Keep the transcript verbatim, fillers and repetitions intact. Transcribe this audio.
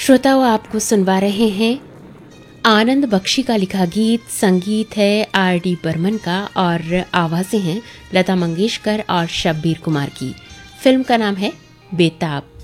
श्रोताओं, आपको सुनवा रहे हैं आनंद बख्शी का लिखा गीत। संगीत है आर डी बर्मन का और आवाज़ें हैं लता मंगेशकर और शब्बीर कुमार की। फिल्म का नाम है बेताब।